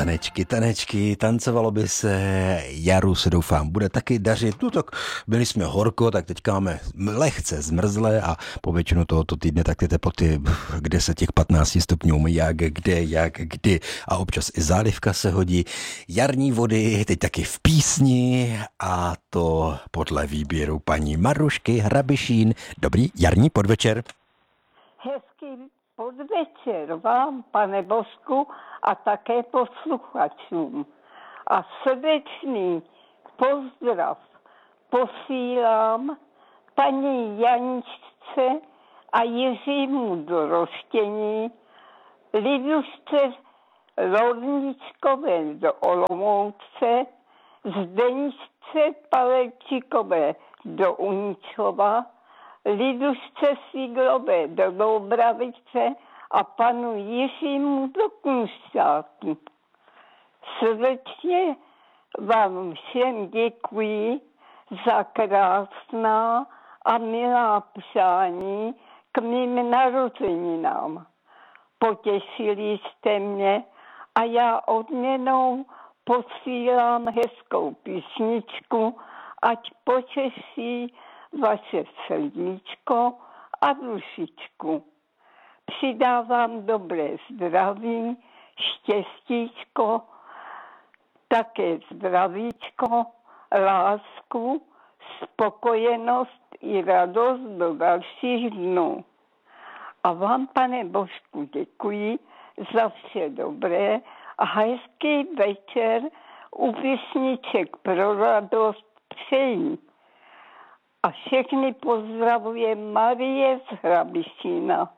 Tanečky, tancovalo by se, jaru se doufám bude taky dařit. No tak byli jsme horko, tak teďka máme lehce zmrzlé a po většinu tohoto týdne tak ty teploty, kde se těch 15 stupňů, jak kdy a občas i zálivka se hodí. Jarní vody, teď taky v písni a to podle výběru paní Marušky Hrabišín. Dobrý jarní podvečer. Hezký podvečer vám, pane Bosku, a také posluchačům. A srdečný pozdrav posílám paní Janičce a Jiřímu Doroštění, Lidušce Lorničkové do Olomouce, Zdeničce Palečikové do Uničova, Lidušce Síglové do Doubravice a panu Jiřímu do Kunšťáku. Srdečně vám všem děkuji za krásná a milá přání k mým narozeninám. Potěšili jste mě a já odměnou posílám hezkou písničku, ať potěší vaše srdíčko a dušičku. Přidávám dobré zdraví, štěstíčko, také zdravíčko, lásku, spokojenost i radost do dalších dnů. A vám, pane Božku, děkuji za vše dobré a hezký večer u písniček pro radost přeji. A všechny pozdravuje Marie z Hrabišína.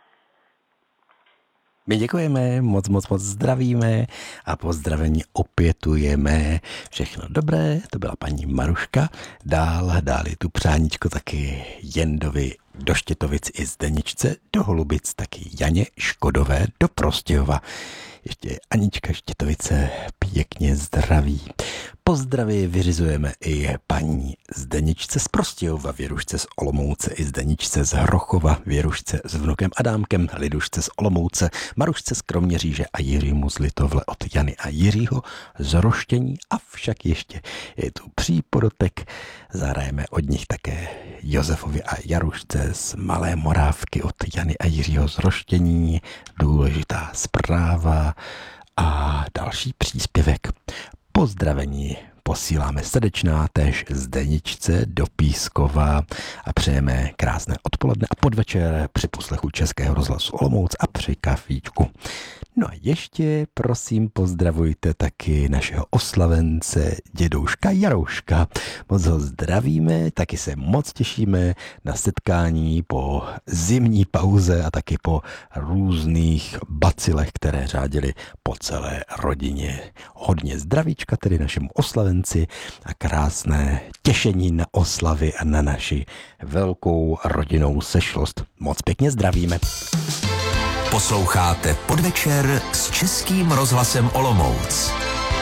My děkujeme, moc zdravíme a pozdravení opětujeme. Všechno dobré, to byla paní Maruška. Dále tu přáníčko taky Jendovi do Štětovic i Zdeničce, do Holubic taky Janě Škodové do Prostějova. Ještě Anička Štětovice pěkně zdraví. Pozdravy vyřizujeme i paní Zdeničce z Prostějova, Věrušce z Olomouce i Zdeničce z Hrochova, Věrušce s vnukem Adámkem, Lidušce z Olomouce, Marušce z Kroměříže a Jiřímu z Litovle od Jany a Jiřího z Roštění a však ještě je tu přípodotek. Zahrajeme od nich také Josefovi a Jarušce z Malé Morávky od Jany a Jiřího z Roštění. Důležitá zpráva a další příspěvek. Pozdravení posíláme srdečná též Zdeničce do Pískova a přejeme krásné odpoledne a podvečer při poslechu Českého rozhlasu Olomouc a při kafíčku. No a ještě prosím pozdravujte taky našeho oslavence dědouška Jarouška. Moc ho zdravíme, taky se moc těšíme na setkání po zimní pauze a taky po různých bacilech, které řádily po celé rodině. Hodně zdravíčka tedy našemu oslavenci a krásné těšení na oslavy a na naši velkou rodinnou sešlost. Moc pěkně zdravíme. Posloucháte Podvečer s Českým rozhlasem Olomouc.